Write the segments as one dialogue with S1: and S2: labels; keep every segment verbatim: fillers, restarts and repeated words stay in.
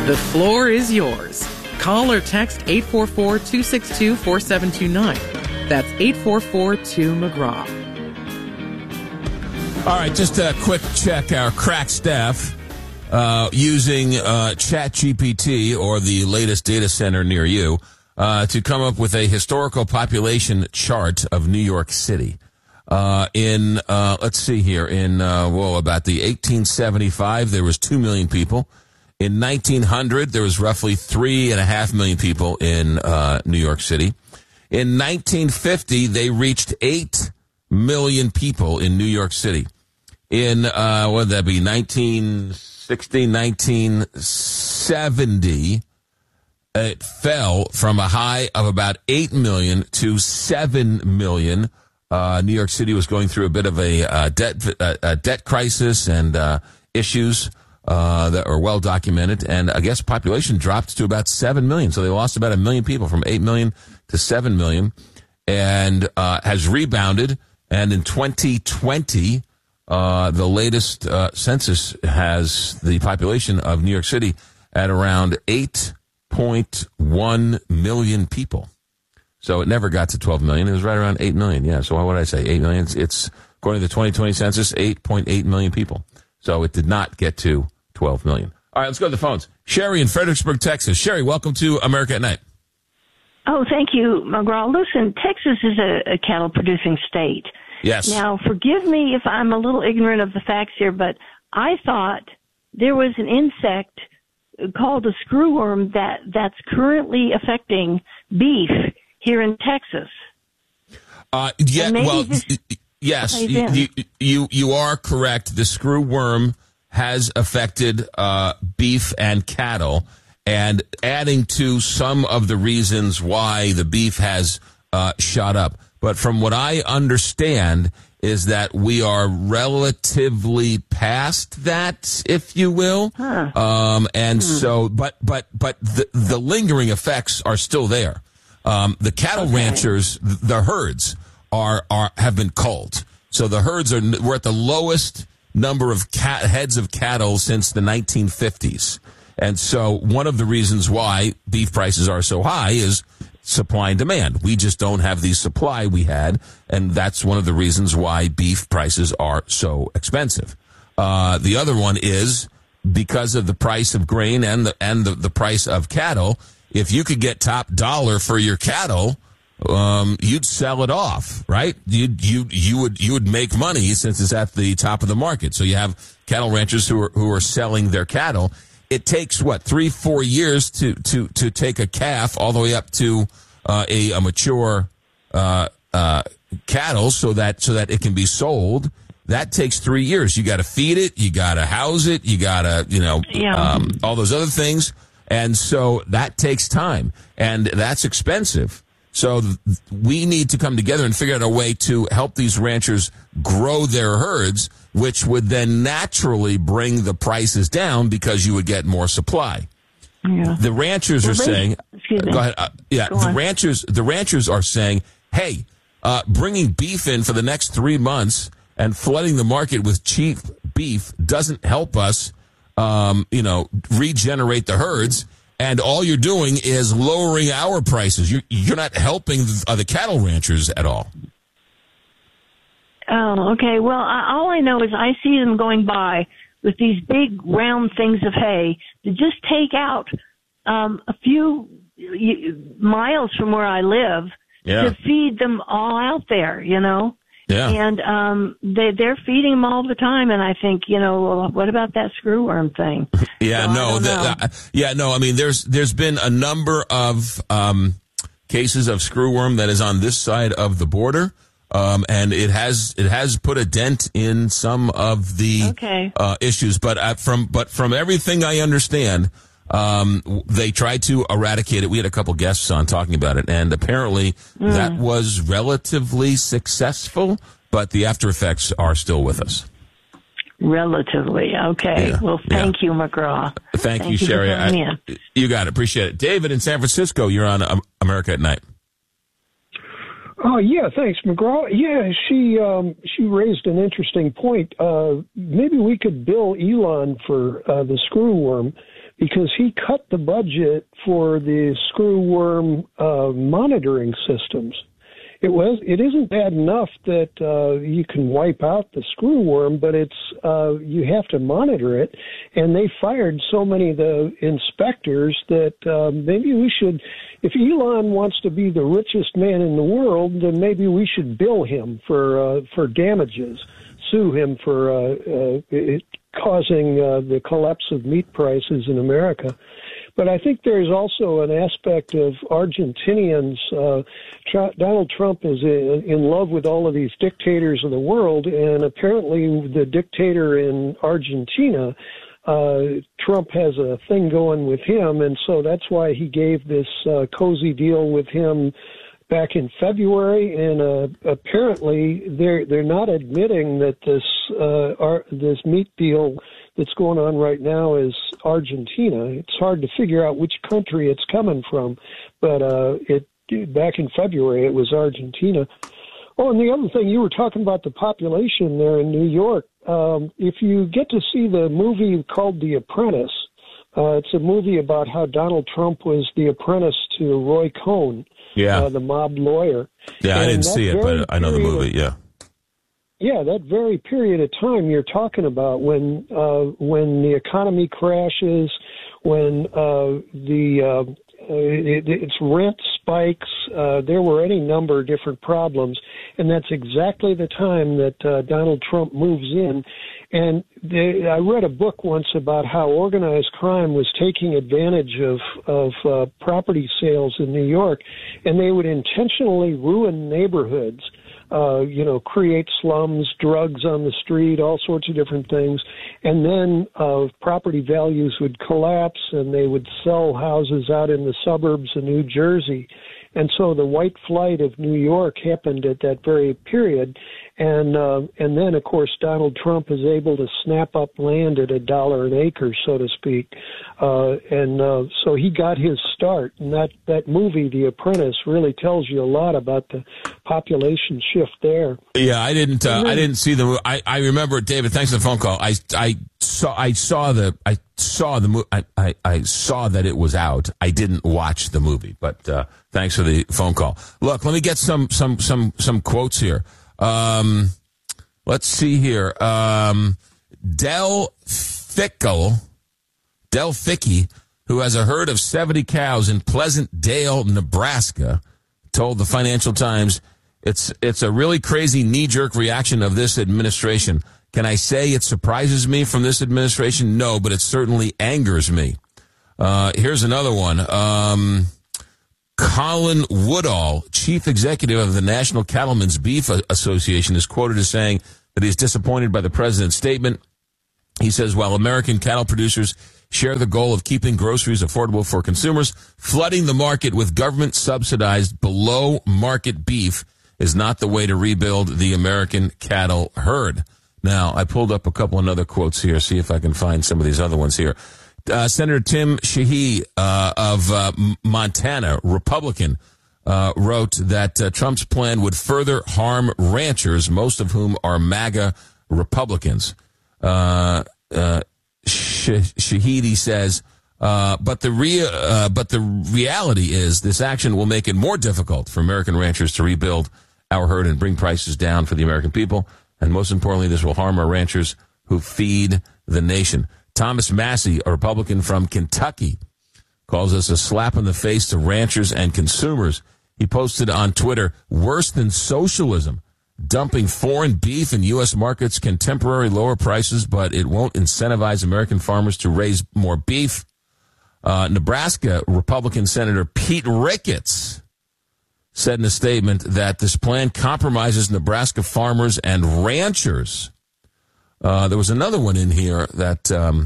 S1: The floor is yours. Call or text eight four four, two six two, four seven two nine. That's eight four four, two McGraw.
S2: All right, just a quick check. Our crack staff uh, using uh, ChatGPT or the latest data center near you uh, to come up with a historical population chart of New York City. Uh, in, uh, let's see here, in, uh, well, about the eighteen seventy-five, there was two million people. In nineteen hundred, there was roughly three and a half million people in uh, New York City. In nineteen fifty, they reached eight million people in New York City. In, uh, what would that be, nineteen sixty, nineteen seventy, it fell from a high of about eight million to seven million. Uh, New York City was going through a bit of a uh, debt uh, a debt crisis and uh, issues uh, that are well documented. And I guess population dropped to about seven million. So they lost about a million people from eight million to seven million, and uh, has rebounded. And in twenty twenty, uh, the latest uh, census has the population of New York City at around eight point one million people. So it never got to twelve million. It was right around eight million. Yeah. So why would I say eight million? It's, it's according to the twenty twenty census, eight point eight million people. So it did not get to twelve million. All right, let's go to the phones. Sherry in Fredericksburg, Texas. Sherry, welcome to America at Night.
S3: Oh, thank you, McGraw. Listen, Texas is a, a cattle-producing state.
S2: Yes.
S3: Now, forgive me if I'm a little ignorant of the facts here, but I thought there was an insect called a screwworm that, that's currently affecting beef here in Texas.
S2: Uh, yeah, well, yes, you, you, you, you are correct. The screwworm has affected uh, beef and cattle, and adding to some of the reasons why the beef has uh, shot up. But from what I understand is that we are relatively past that, if you will.
S3: Huh.
S2: Um, and
S3: hmm.
S2: so, but but but the, the lingering effects are still there. Um, the cattle okay. ranchers, the herds are are have been culled. So the herds are we're at the lowest number of cat, heads of cattle since the nineteen fifties. And so one of the reasons why beef prices are so high is supply and demand. We just don't have the supply we had, and that's one of the reasons why beef prices are so expensive. Uh, the other one is because of the price of grain and the, and the, the price of cattle. If you could get top dollar for your cattle, um, you'd sell it off, right? You you you would you would make money since it's at the top of the market. So you have cattle ranchers who are who are selling their cattle. It takes what three four years to to to take a calf all the way up to uh, a, a mature uh, uh, cattle, so that so that it can be sold. That takes three years. You got to feed it, you got to house it, you got to you know
S3: yeah.
S2: um, all those other things. And so that takes time, and that's expensive. So th- we need to come together and figure out a way to help these ranchers grow their herds, which would then naturally bring the prices down because you would get more supply.
S3: Yeah.
S2: The ranchers
S3: well,
S2: are
S3: they,
S2: saying,
S3: excuse me.
S2: go ahead. Uh, yeah,
S3: go
S2: the
S3: on.
S2: ranchers, the ranchers are saying, hey, uh, bringing beef in for the next three months and flooding the market with cheap beef doesn't help us. Um, you know, regenerate the herds, and all you're doing is lowering our prices. You're, you're not helping the, uh, the cattle ranchers at all.
S3: Oh, okay. Well, I, all I know is I see them going by with these big round things of hay to just take out um, a few y- miles from where I live
S2: yeah.
S3: to feed them all out there, you know?
S2: Yeah.
S3: And um, they, they're feeding them all the time, and I think, you know, well, what about that screwworm thing?
S2: yeah,
S3: so
S2: no, the, uh, yeah, no. I mean, there's there's been a number of um, cases of screwworm that is on this side of the border, um, and it has it has put a dent in some of the
S3: okay.
S2: uh, issues. But uh, from but from everything I understand, um, they tried to eradicate it. We had a couple guests on talking about it, and apparently
S3: mm.
S2: that was relatively successful, but the after effects are still with us.
S3: Relatively. Okay.
S2: Yeah.
S3: Well, thank
S2: yeah.
S3: you, McGraw.
S2: Thank,
S3: thank
S2: you,
S3: you
S2: Sherry.
S3: I,
S2: you got it. Appreciate it. David in San Francisco, you're on um, America at Night.
S4: Oh, yeah, thanks, McGraw. Yeah, she um, she raised an interesting point. Uh, maybe we could bill Elon for uh, the screwworm, because he cut the budget for the screwworm uh, monitoring systems. It was. It isn't bad enough that uh, you can wipe out the screwworm, but it's uh, you have to monitor it. And they fired so many of the inspectors that uh, maybe we should, if Elon wants to be the richest man in the world, then maybe we should bill him for uh, for damages, sue him for uh, uh, it, causing uh, the collapse of meat prices in America. But I think there's also an aspect of Argentinians. Uh, Tr- Donald Trump is in, in love with all of these dictators of the world, and apparently the dictator in Argentina, uh, Trump has a thing going with him, and so that's why he gave this uh, cozy deal with him back in February, and uh, apparently they're they're not admitting that this uh, ar- this meat deal that's going on right now is Argentina. It's hard to figure out which country it's coming from, but uh, it back in February it was Argentina. Oh, and the other thing, you were talking about the population there in New York. Um, if you get to see the movie called The Apprentice, uh, it's a movie about how Donald Trump was the apprentice to Roy Cohn,
S2: yeah,
S4: uh, the mob lawyer.
S2: Yeah,
S4: and
S2: I didn't see it, but I know the movie,
S4: of,
S2: yeah.
S4: Yeah, that very period of time you're talking about when uh, when the economy crashes, when uh, the uh, it, its rent spikes, uh, there were any number of different problems, and that's exactly the time that uh, Donald Trump moves in. And they, I read a book once about how organized crime was taking advantage of of uh, property sales in New York, and they would intentionally ruin neighborhoods. Uh, you know, create slums, drugs on the street, all sorts of different things. And then uh, property values would collapse and they would sell houses out in the suburbs of New Jersey. And so the white flight of New York happened at that very period. And uh, and then, of course, Donald Trump is able to snap up land at a dollar an acre, so to speak. Uh, and uh, so he got his start. And that, that movie, The Apprentice, really tells you a lot about the population shift there.
S2: Yeah, I didn't. Uh, I didn't see the. I, I remember, David. Thanks for the phone call. I, I saw. I saw the. I saw the. mo- I, I, I saw that it was out. I didn't watch the movie, but uh, thanks for the phone call. Look, let me get some some some some quotes here. Um, let's see here. Um, Del Fickle, Del Fickey, who has a herd of seventy cows in Pleasant Dale, Nebraska, told the Financial Times, it's it's a really crazy knee-jerk reaction of this administration. Can I say it surprises me from this administration? No, but it certainly angers me. Uh, here's another one. Um, Colin Woodall, chief executive of the National Cattlemen's Beef Association, is quoted as saying that he's disappointed by the president's statement. He says, while American cattle producers share the goal of keeping groceries affordable for consumers, flooding the market with government-subsidized below-market beef is not the way to rebuild the American cattle herd. Now, I pulled up a couple of other quotes here, see if I can find some of these other ones here. Uh, Senator Tim Sheehy uh, of uh, Montana, Republican, uh, wrote that uh, Trump's plan would further harm ranchers, most of whom are MAGA Republicans. Uh, uh, Shahidi says, uh, but the rea- uh, but the reality is this action will make it more difficult for American ranchers to rebuild our herd and bring prices down for the American people. And most importantly, this will harm our ranchers who feed the nation. Thomas Massey, a Republican from Kentucky, calls us a slap in the face to ranchers and consumers. He posted on Twitter, worse than socialism. Dumping foreign beef in U S markets can temporarily lower prices, but it won't incentivize American farmers to raise more beef. Uh, Nebraska Republican Senator Pete Ricketts said in a statement that this plan compromises Nebraska farmers and ranchers. Uh, there was another one in here that, um,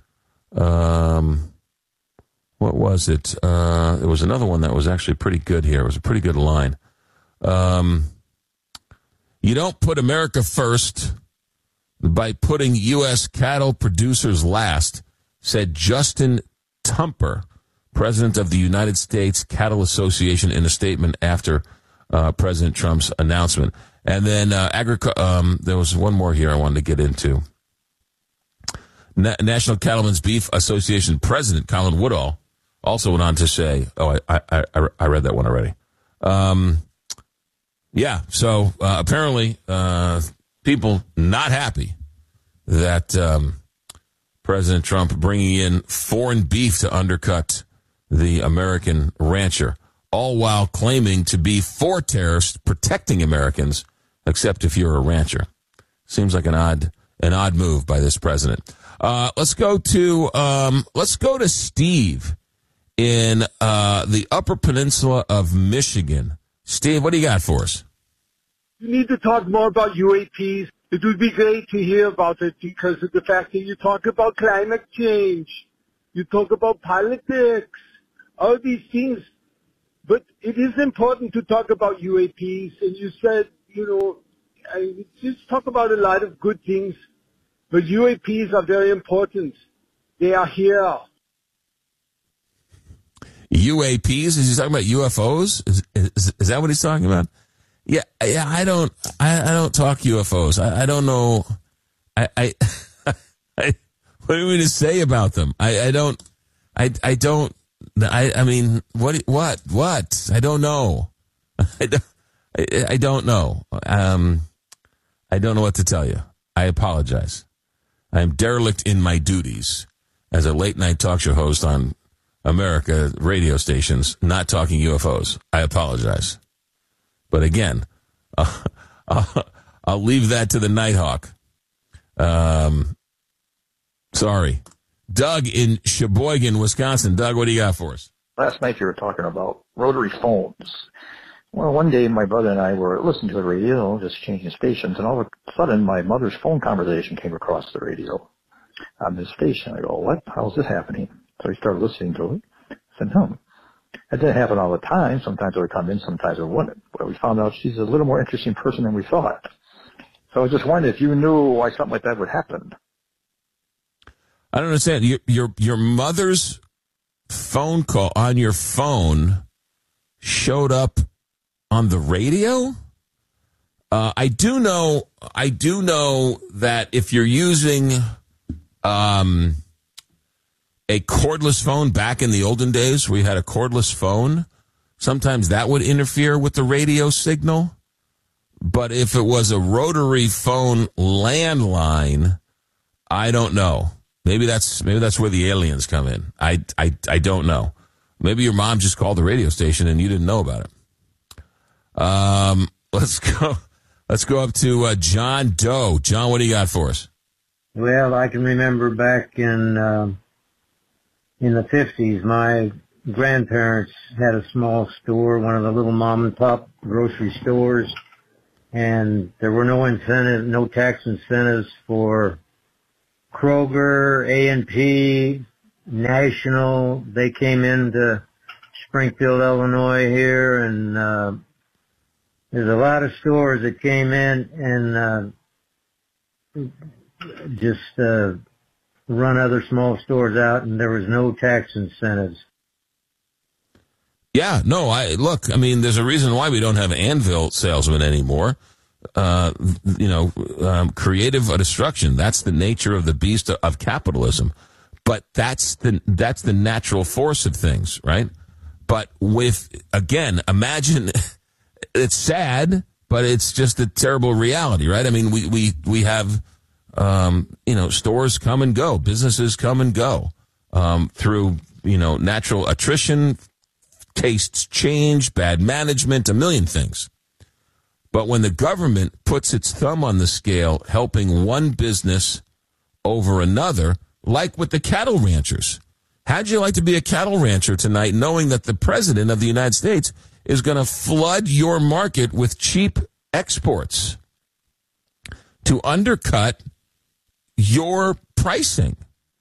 S2: um, what was it? Uh, there was another one that was actually pretty good here. It was a pretty good line. Um, you don't put America first by putting U S cattle producers last, said Justin Tumper, president of the United States Cattle Association, in a statement after uh, President Trump's announcement. And then uh, agric- um, there was one more here I wanted to get into. Na- National Cattlemen's Beef Association President Colin Woodall also went on to say, oh, I, I, I, I read that one already. Um, yeah, so uh, apparently uh, people not happy that um, President Trump bringing in foreign beef to undercut the American rancher, all while claiming to be for tariffs, protecting Americans, except if you're a rancher. Seems like an odd an odd move by this president. Uh, let's go to um, let's go to Steve in uh, the Upper Peninsula of Michigan. Steve, what do you got for us?
S5: You need to talk more about U A Ps. It would be great to hear about it because of the fact that you talk about climate change, you talk about politics, all these things. But it is important to talk about U A Ps. And you said, you know, I just talk about a lot of good things. But U A Ps are very important. They are here.
S2: U A Ps? Is he talking about U F Os? Is, is, is that what he's talking about? Yeah, yeah. I don't, I, I don't talk U F Os. I, I don't know. I, I, I, what do you mean to say about them? I, I don't, I, I don't. I, I mean, what, what, what? I don't know. I don't, I, I don't know. Um, I don't know what to tell you. I apologize. I am derelict in my duties as a late night talk show host on America radio stations, not talking U F Os. I apologize. But again, uh, I'll, I'll leave that to the Nighthawk. Um, sorry. Doug in Sheboygan, Wisconsin. Doug, what do you got for us?
S6: Last night you were talking about rotary phones. Well, one day my brother and I were listening to the radio, just changing stations, and all of a sudden my mother's phone conversation came across the radio on this station. I go, what? How's this happening? So we started listening to it. I said, no. It didn't happen all the time. Sometimes it would come in, sometimes it wouldn't. But we found out she's a little more interesting person than we thought. So I was just wondering if you knew why something like that would happen.
S2: I don't understand. Your your, your mother's phone call on your phone showed up on the radio? Uh, I do know. I do know that if you're using um, a cordless phone back in the olden days, where you had a cordless phone, sometimes that would interfere with the radio signal. But if it was a rotary phone landline, I don't know. Maybe that's maybe that's where the aliens come in. I, I, I don't know. Maybe your mom just called the radio station and you didn't know about it. Um, let's go. Let's go up to uh, John Doe. John, what do you got for us?
S7: Well, I can remember back in uh, in the fifties, my grandparents had a small store, one of the little mom and pop grocery stores, and there were no incentives, no tax incentives for Kroger, A and P, National. They came into Springfield, Illinois here, and uh, there's a lot of stores that came in and uh, just uh, run other small stores out, and there was no tax incentives.
S2: Yeah, no, I look, I mean, there's a reason why we don't have Anvil salesmen anymore. Uh, you know, um, creative destruction. That's the nature of the beast of capitalism. But that's the that's the natural force of things, right? But with, again, imagine, it's sad, but it's just a terrible reality, right? I mean, we, we, we have, um, you know, stores come and go, businesses come and go, um, through, you know, natural attrition, tastes change, bad management, a million things. But when the government puts its thumb on the scale, helping one business over another, like with the cattle ranchers. How'd you like to be a cattle rancher tonight, knowing that the president of the United States is going to flood your market with cheap exports to undercut your pricing?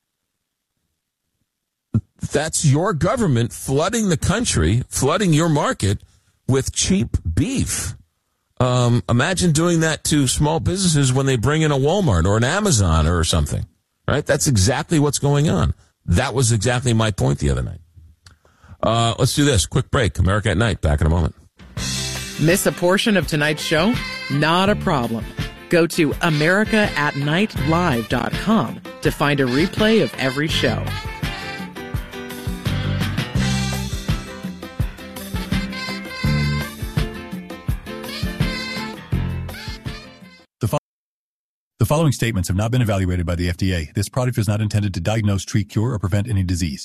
S2: That's your government flooding the country, flooding your market with cheap beef. Um, imagine doing that to small businesses when they bring in a Walmart or an Amazon or something, right? That's exactly what's going on. That was exactly my point the other night. Uh, let's do this. Quick break. America at Night. Back in a moment.
S1: Miss a portion of tonight's show? Not a problem. Go to america at night live dot com to find a replay of every show.
S8: The following statements have not been evaluated by the F D A. This product is not intended to diagnose, treat, cure, or prevent any disease.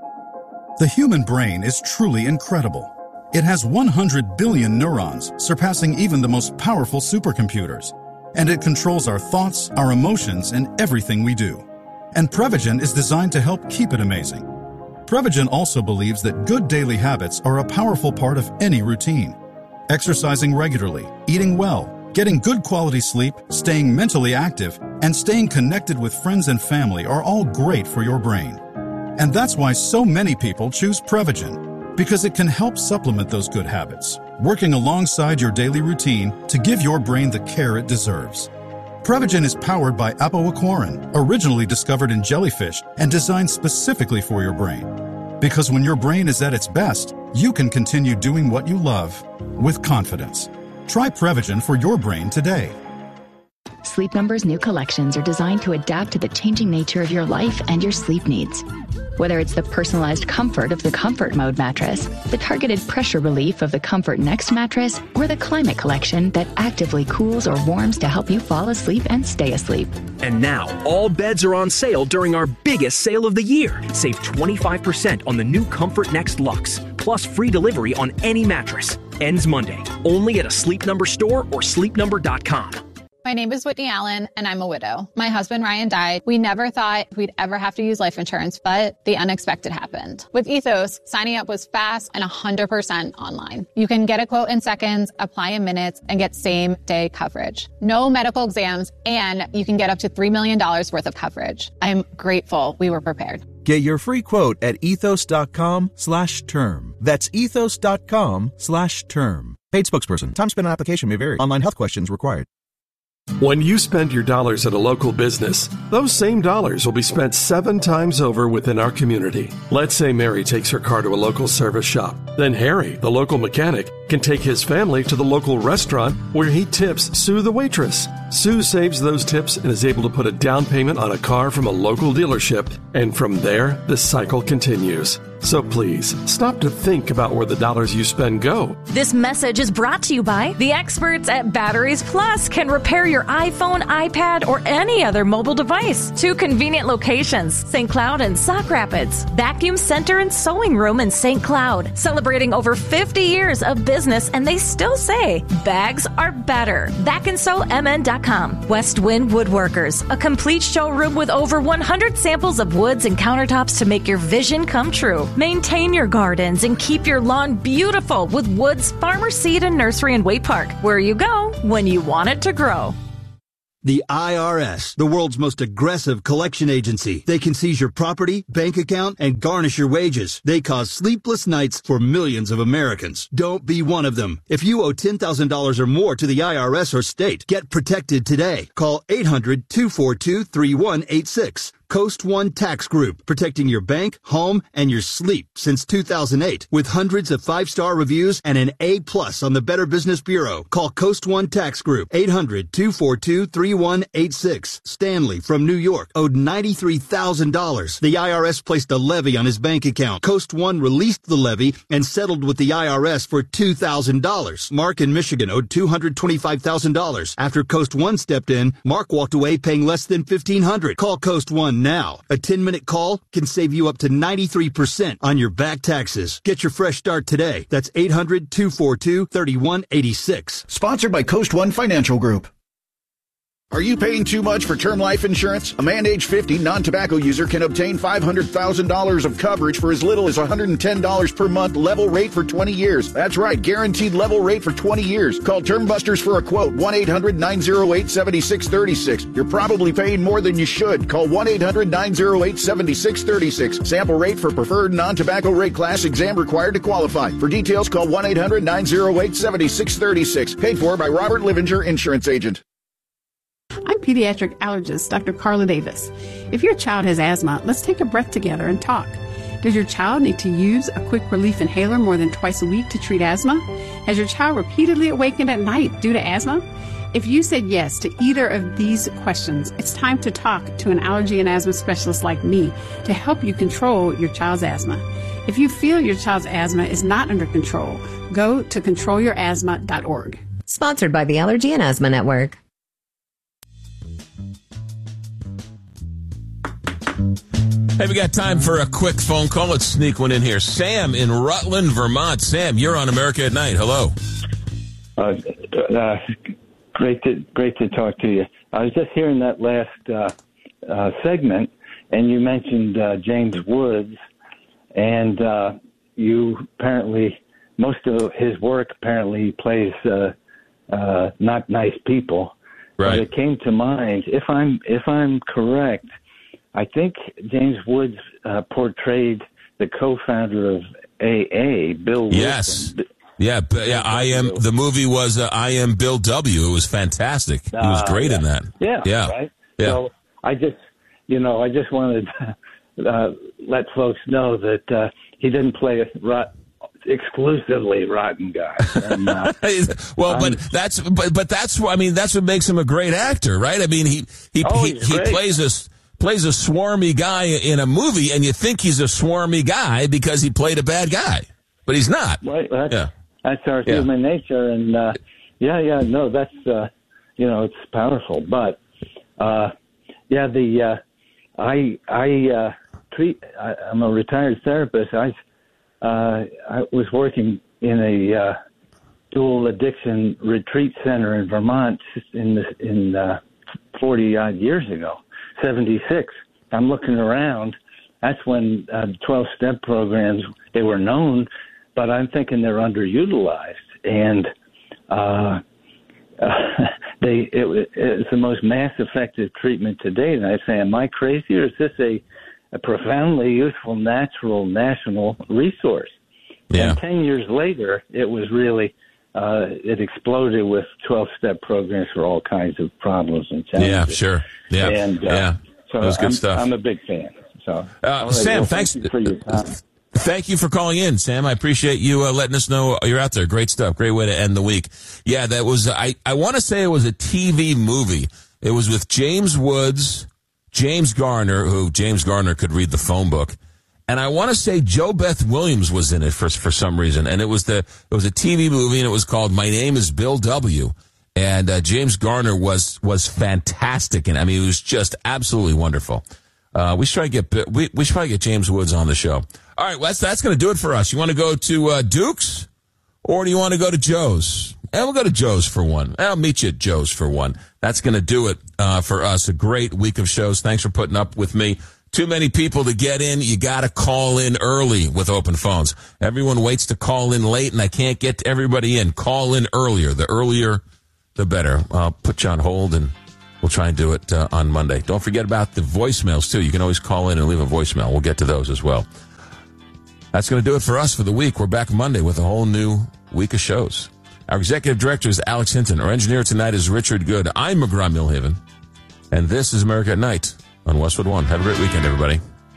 S9: The human brain is truly incredible. It has one hundred billion neurons, surpassing even the most powerful supercomputers. And it controls our thoughts, our emotions, and everything we do. And Prevagen is designed to help keep it amazing. Prevagen also believes that good daily habits are a powerful part of any routine. Exercising regularly, eating well, getting good quality sleep, staying mentally active, and staying connected with friends and family are all great for your brain. And that's why so many people choose Prevagen, because it can help supplement those good habits, working alongside your daily routine to give your brain the care it deserves. Prevagen is powered by apoaquarin, originally discovered in jellyfish and designed specifically for your brain. Because when your brain is at its best, you can continue doing what you love with confidence. Try Prevagen for your brain today.
S10: Sleep Number's new collections are designed to adapt to the changing nature of your life and your sleep needs. Whether it's the personalized comfort of the Comfort Mode mattress, the targeted pressure relief of the Comfort Next mattress, or the Climate Collection that actively cools or warms to help you fall asleep and stay asleep.
S11: And now, all beds are on sale during our biggest sale of the year. Save twenty-five percent on the new Comfort Next Luxe, plus free delivery on any mattress. Ends Monday, only at a Sleep Number store or sleep number dot com.
S12: My name is Whitney Allen, and I'm a widow. My husband, Ryan, died. We never thought we'd ever have to use life insurance, but the unexpected happened. With Ethos, signing up was fast and one hundred percent online. You can get a quote in seconds, apply in minutes, and get same-day coverage. No medical exams, and you can get up to three million dollars worth of coverage. I'm grateful we were prepared.
S13: Get your free quote at ethos.com slash term. That's ethos.com slash term. Paid spokesperson. Time spent on application may vary. Online health questions required.
S14: When you spend your dollars at a local business, those same dollars will be spent seven times over within our community. Let's say Mary takes her car to a local service shop. Then Harry, the local mechanic, can take his family to the local restaurant where he tips Sue the waitress. Sue saves those tips and is able to put a down payment on a car from a local dealership, and from there, the cycle continues. So please, stop to think about where the dollars you spend go.
S15: This message is brought to you by the experts at Batteries Plus. Can repair your iPhone, iPad, or any other mobile device. Two convenient locations, Saint Cloud and Sauk Rapids. Vacuum Center and Sewing Room in Saint Cloud. Celebrating over fifty years of business, and they still say bags are better. vac and sew m n dot com. West Wind Woodworkers, a complete showroom with over one hundred samples of woods and countertops to make your vision come true. Maintain your gardens and keep your lawn beautiful with Woods Farmer Seed and Nursery in Waite Park, where you go when you want it to grow.
S16: The I R S, the world's most aggressive collection agency. They can seize your property, bank account, and garnish your wages. They cause sleepless nights for millions of Americans. Don't be one of them. If you owe ten thousand dollars or more to the I R S or state, get protected today. Call eight hundred, two four two, three one eight six. Coast One Tax Group, protecting your bank, home, and your sleep since two thousand eight. With hundreds of five-star reviews and an A plus on the Better Business Bureau. Call Coast One Tax Group, eight hundred, two four two, three one eight six. Stanley from New York owed ninety-three thousand dollars. The I R S placed a levy on his bank account. Coast One released the levy and settled with the I R S for two thousand dollars. Mark in Michigan owed two hundred twenty-five thousand dollars. After Coast One stepped in, Mark walked away paying less than fifteen hundred dollars. Call Coast One now. A ten-minute call can save you up to ninety-three percent on your back taxes. Get your fresh start today. That's eight hundred, two four two, three one eight six.
S17: Sponsored by Coast One Financial Group. Are you paying too much for term life insurance? A man age fifty, non-tobacco user can obtain five hundred thousand dollars of coverage for as little as one hundred ten dollars per month, level rate for twenty years. That's right, guaranteed level rate for twenty years. Call Term Busters for a quote, one eight hundred, nine oh eight, seven six three six. You're probably paying more than you should. Call one eight hundred, nine oh eight, seven six three six. Sample rate for preferred non-tobacco rate class, exam required to qualify. For details, call one eight hundred, nine oh eight, seven six three six. Paid for by Robert Livinger, Insurance Agent.
S18: I'm pediatric allergist Doctor Carla Davis. If your child has asthma, let's take a breath together and talk. Does your child need to use a quick relief inhaler more than twice a week to treat asthma? Has your child repeatedly awakened at night due to asthma? If you said yes to either of these questions, it's time to talk to an allergy and asthma specialist like me to help you control your child's asthma. If you feel your child's asthma is not under control, go to control your asthma dot org.
S19: Sponsored by the Allergy and Asthma Network.
S2: Hey, we got time for a quick phone call. Let's sneak one in here. Sam in Rutland, Vermont. Sam, you're on America at Night. Hello.
S20: Uh, uh, great to great to talk to you. I was just hearing that last uh, uh, segment, and you mentioned uh, James Woods, and uh, you apparently most of his work apparently plays uh, uh, not nice people.
S2: Right.
S20: But it came to mind, if I'm if I'm correct, I think James Woods uh, portrayed the co-founder of A A, Bill Wilson.
S2: Yes. Yeah, but yeah, I am. The movie was uh, I Am Bill W. It was fantastic. He was great
S20: uh, yeah.
S2: in that.
S20: Yeah,
S2: yeah,
S20: right.
S2: Yeah.
S20: So I just, you know, I just wanted to uh, let folks know that uh, he didn't play a rot, exclusively rotten guy. And, uh,
S2: well, but that's but but that's what I mean. That's what makes him a great actor, right? I mean, he he
S20: Oh,
S2: he,
S20: he's
S2: he
S20: great.
S2: plays a plays a swarmy guy in a movie, and you think he's a swarmy guy because he played a bad guy, but he's not.
S20: Right. That's,
S2: Yeah.
S20: that's our
S2: Yeah.
S20: human nature, and uh, yeah, yeah, no, that's uh, you know, it's powerful. But uh, yeah, the uh, I I uh, treat. I, I'm a retired therapist. I uh, I was working in a uh, dual addiction retreat center in Vermont in the, in uh, forty odd years ago. seventy-six. I'm looking around. That's when uh, twelve-step programs, they were known, but I'm thinking they're underutilized. And uh, uh, they it, it's the most mass-effective treatment to date. And I say, am I crazy, or is this a, a profoundly useful, natural, national resource?
S2: Yeah.
S20: And ten years later, it was really, uh, it exploded with twelve-step programs for all kinds of problems and challenges.
S2: Yeah, sure. Yeah,
S20: And, uh,
S2: yeah.
S20: So
S2: That was good
S20: I'm,
S2: stuff.
S20: I'm a big fan. So,
S2: Uh,
S20: all right,
S2: Sam,
S20: well,
S2: thanks
S20: thank you for your time.
S2: Thank you for calling in, Sam. I appreciate you uh, letting us know you're out there. Great stuff. Great way to end the week. Yeah, that was, I, I want to say it was a T V movie. It was with James Woods, James Garner, who James Garner could read the phone book. And I want to say Jo Beth Williams was in it for, for some reason. And it was the, it was a T V movie, and it was called My Name is Bill W. And uh, James Garner was, was fantastic. And I mean, it was just absolutely wonderful. Uh, we should try to get we, we should probably get James Woods on the show. All right, well, that's that's going to do it for us. You want to go to uh, Duke's, or do you want to go to Joe's? And we'll go to Joe's for one. I'll meet you at Joe's for one. That's going to do it uh, for us. A great week of shows. Thanks for putting up with me. Too many people to get in. You got to call in early with open phones. Everyone waits to call in late, and I can't get to everybody in. Call in earlier. The earlier, the better. I'll put you on hold, and we'll try and do it uh, on Monday. Don't forget about the voicemails, too. You can always call in and leave a voicemail. We'll get to those as well. That's going to do it for us for the week. We're back Monday with a whole new week of shows. Our executive director is Alex Hinton. Our engineer tonight is Richard Good. I'm McGraw Milhaven, and this is America at Night on Westwood One. Have a great weekend, everybody.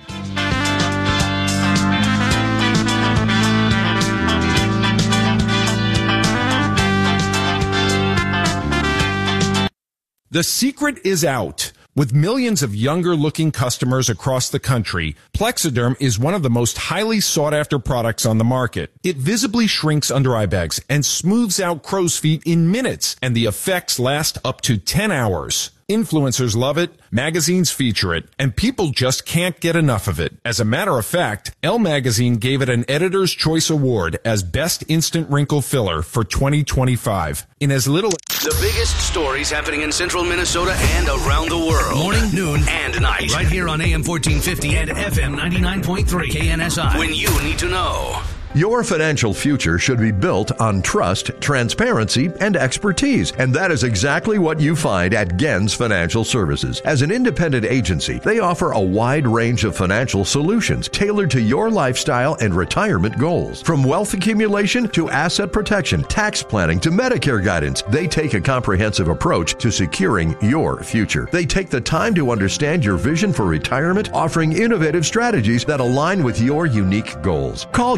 S21: The secret is out. With millions of younger-looking customers across the country, Plexiderm is one of the most highly sought-after products on the market. It visibly shrinks under eye bags and smooths out crow's feet in minutes, and the effects last up to ten hours. Influencers love it, magazines feature it, and people just can't get enough of it. As a matter of fact, Elle Magazine gave it an Editor's Choice Award as Best Instant Wrinkle Filler for twenty twenty-five. In as little...
S22: The biggest stories happening in central Minnesota and around the world. Morning, noon, and night. Right here on A M fourteen fifty and F M ninety-nine point three K N S I. When you need to know.
S23: Your financial future should be built on trust, transparency, and expertise. And that is exactly what you find at Gens Financial Services. As an independent agency, they offer a wide range of financial solutions tailored to your lifestyle and retirement goals. From wealth accumulation to asset protection, tax planning to Medicare guidance, they take a comprehensive approach to securing your future. They take the time to understand your vision for retirement, offering innovative strategies that align with your unique goals. Call Gens Financial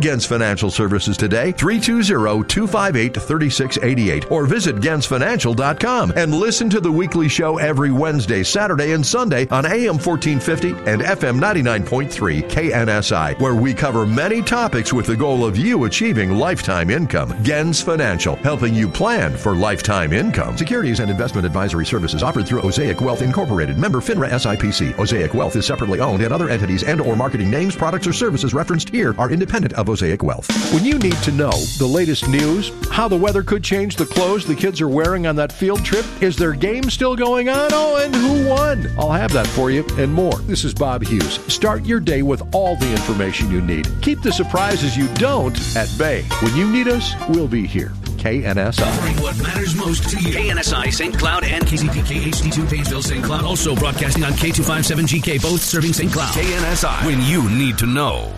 S23: Financial Services today, three two zero, two five eight, three six eight eight, or visit gens financial dot com and listen to the weekly show every Wednesday, Saturday, and Sunday on A M fourteen fifty and F M ninety-nine point three K N S I, where we cover many topics with the goal of you achieving lifetime income. Gens Financial, helping you plan for lifetime income. Securities and investment advisory services offered through Osaic Wealth Incorporated, member FINRA S I P C. Osaic Wealth is separately owned, and other entities and or marketing names, products, or services referenced here are independent of Osaic Wealth.
S3: When you need to know the latest news, how the weather could change the clothes the kids are wearing on that field trip, is their game still going on? Oh, and who won? I'll have that for you and more. This is Bob Hughes. Start your day with all the information you need. Keep the surprises you don't at bay. When you need us, we'll be here. K N S I.
S22: Covering what matters most to you. K N S I, Saint Cloud, and K C P K H D two, Painesville, Saint Cloud. Also broadcasting on K two fifty-seven G K, both serving Saint Cloud. K N S I, when you need to know.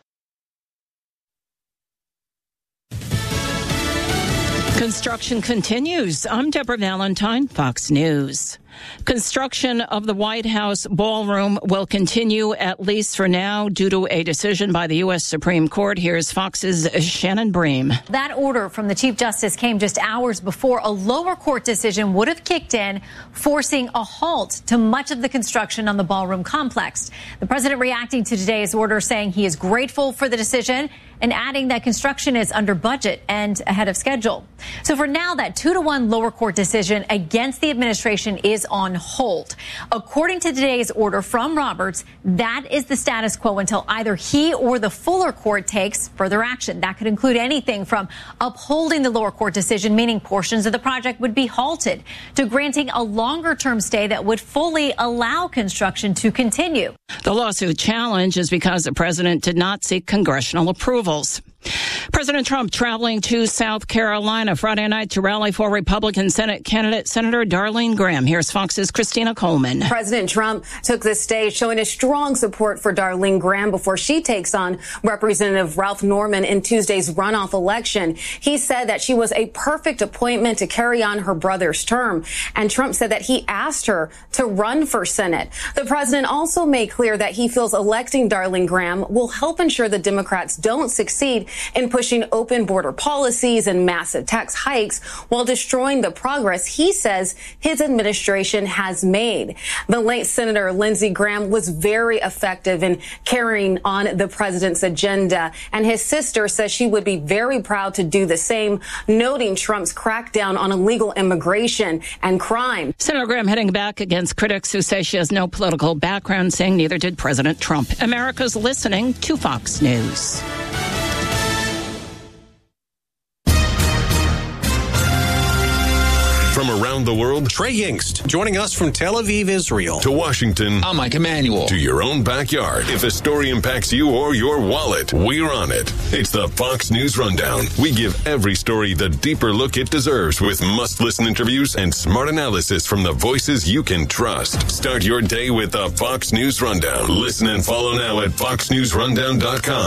S4: Construction continues. I'm Deborah Valentine, Fox News. Construction of the White House ballroom will continue, at least for now, due to a decision by the U S Supreme Court. Here's Fox's Shannon Bream.
S5: That order from the Chief Justice came just hours before a lower court decision would have kicked in, forcing a halt to much of the construction on the ballroom complex. The president reacting to today's order, saying he is grateful for the decision and adding that construction is under budget and ahead of schedule. So for now, that two to one lower court decision against the administration is on hold. According to today's order from Roberts, that is the status quo until either he or the fuller court takes further action. That could include anything from upholding the lower court decision, meaning portions of the project would be halted, to granting a longer term stay that would fully allow construction to continue.
S4: The lawsuit challenge is because the president did not seek congressional approvals. President Trump traveling to South Carolina Friday night to rally for Republican Senate candidate Senator Darlene Graham. Here's Fox's Christina Coleman.
S24: President Trump took the stage showing a strong support for Darlene Graham before she takes on Representative Ralph Norman in Tuesday's runoff election. He said that she was a perfect appointment to carry on her brother's term. And Trump said that he asked her to run for Senate. The president also made clear that he feels electing Darlene Graham will help ensure the Democrats don't succeed in pushing open border policies and massive tax hikes while destroying the progress he says his administration has made. The late Senator Lindsey Graham was very effective in carrying on the president's agenda, and his sister says she would be very proud to do the same, noting Trump's crackdown on illegal immigration and crime.
S4: Senator Graham hitting back against critics who say she has no political background, saying neither did President Trump. America's listening to Fox News.
S25: From around the world, Trey Yingst, joining us from Tel Aviv, Israel. To Washington, I'm Mike Emanuel. To your own backyard. If a story impacts you or your wallet, we're on it. It's the Fox News Rundown. We give every story the deeper look it deserves with must-listen interviews and smart analysis from the voices you can trust. Start your day with the Fox News Rundown. Listen and follow now at fox news rundown dot com.